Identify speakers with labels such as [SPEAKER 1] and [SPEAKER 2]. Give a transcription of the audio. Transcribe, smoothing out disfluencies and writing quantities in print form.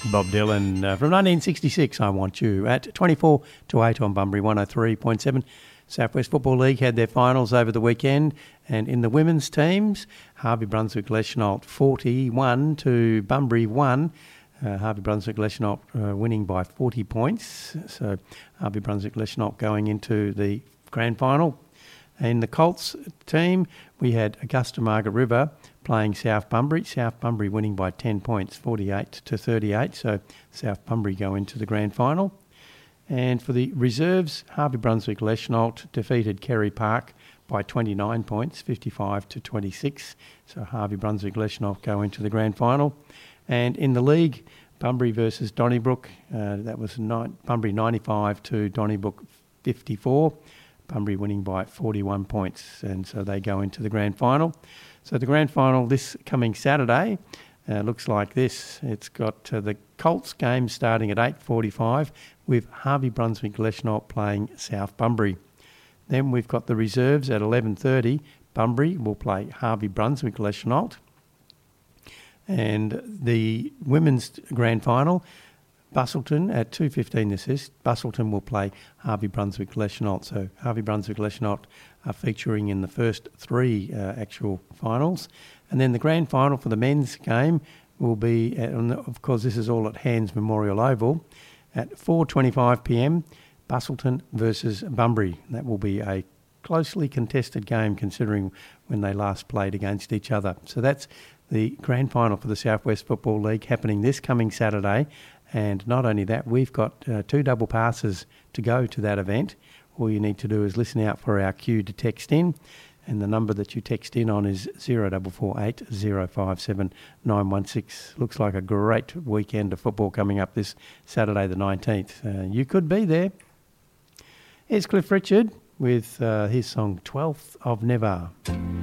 [SPEAKER 1] Bob Dylan from 1966, I Want You, at 24 to 8 on Bunbury 103.7. Southwest Football League had their finals over the weekend, and in the women's teams, Harvey Brunswick-Leschenault 41 to Bunbury 1. Harvey Brunswick-Leschenault winning by 40 points. So Harvey Brunswick-Leschenault going into the grand final. In the Colts team, we had Augusta Margaret River playing South Bunbury. South Bunbury winning by 10 points, 48 to 38. So South Bunbury go into the grand final. And for the reserves, Harvey Brunswick-Leschenault defeated Kerry Park by 29 points, 55 to 26. So Harvey Brunswick-Leschenault go into the grand final. And in the league, Bunbury versus Donnybrook, that was Bunbury 95 to Donnybrook 54. Bunbury winning by 41 points, and so they go into the grand final. So the grand final this coming Saturday looks like this. It's got the Colts game starting at 8:45 with Harvey Brunswick-Leschenault playing South Bunbury. Then we've got the reserves at 11:30. Bunbury will play Harvey Brunswick-Leschenault. And the women's grand final, Busselton at 2:15 this is. Busselton will play Harvey Brunswick-Leschenault. So Harvey Brunswick-Leschenault are featuring in the first three actual finals. And then the grand final for the men's game will be, of course this is all at Hands Memorial Oval, at 4:25pm, Busselton versus Bunbury. That will be a closely contested game considering when they last played against each other. So that's the grand final for the Southwest Football League happening this coming Saturday. And not only that, we've got two double passes to go to that event. All you need to do is listen out for our cue to text in. And the number that you text in on is 0448 057 916. Looks like a great weekend of football coming up this Saturday the 19th. You could be there. Here's Cliff Richard with his song 12th of Never.